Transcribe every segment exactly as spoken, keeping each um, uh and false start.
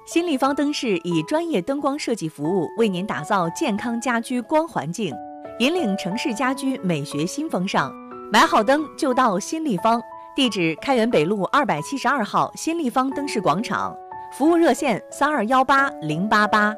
新立方灯饰以专业灯光设计服务为您打造健康家居光环境，引领城市家居美学新风尚。买好灯就到新立方，地址开元北路二百七十二号新立方灯饰广场，服务热线三二幺八零八八。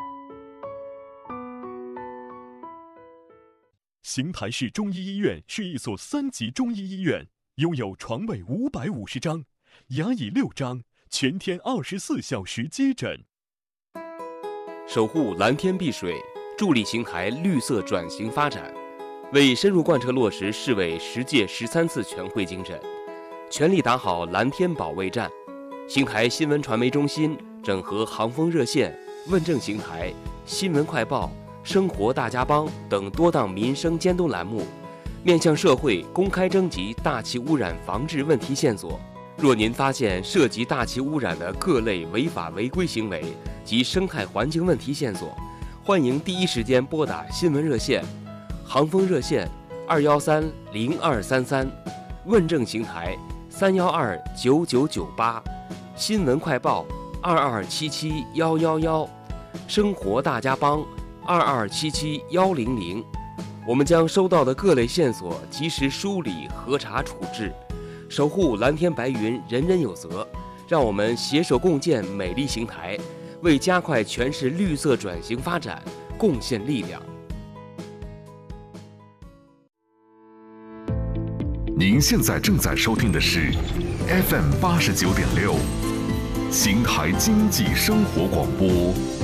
邢台市中医医院是一所三级中医医院，拥有床位五百五十张，牙椅六张，全天二十四小时接诊。 守护蓝天碧水，助力邢台绿色转型发展，为深入贯彻落实市委十届十三次全会精神，全力打好蓝天保卫战。邢台新闻传媒中心整合航风热线、问政邢台、新闻快报、生活大家帮等多档民生监督栏目，面向社会公开征集大气污染防治问题线索。若您发现涉及大气污染的各类违法违规行为及生态环境问题线索，欢迎第一时间拨打新闻热线、航风热线二幺三零二三三，问政邢台三幺二九九九八，新闻快报二二七七幺幺幺，生活大家帮二二七七幺零零。我们将收到的各类线索及时梳理、核查、处置，守护蓝天白云，人人有责。让我们携手共建美丽邢台，为加快全市绿色转型发展贡献力量。 您现在正在收听的是 F M 八十九点六，邢台经济生活广播。